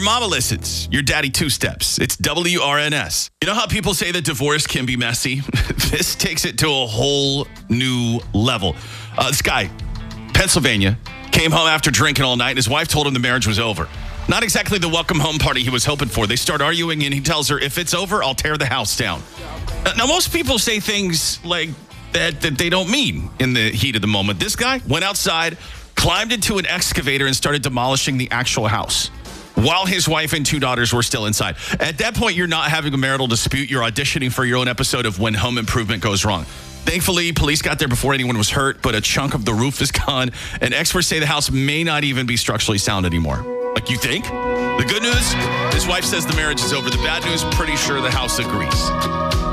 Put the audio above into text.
mama listens. Your daddy two steps. It's WRNS. You know how people say that divorce can be messy? This takes it to a whole new level. This guy, Pennsylvania, came home after drinking all night, and his wife told him the marriage was over. Not exactly the welcome home party he was hoping for. They start arguing, and he tells her, if it's over, I'll tear the house down. Now, most people say things like that they don't mean in the heat of the moment. This guy went outside, climbed into an excavator, and started demolishing the actual house while his wife and two daughters were still inside. At that point, you're not having a marital dispute. You're auditioning for your own episode of When Home Improvement Goes Wrong. Thankfully, police got there before anyone was hurt, but a chunk of the roof is gone, and experts say the house may not even be structurally sound anymore. Like you think? The good news, his wife says the marriage is over. The bad news, pretty sure the house agrees.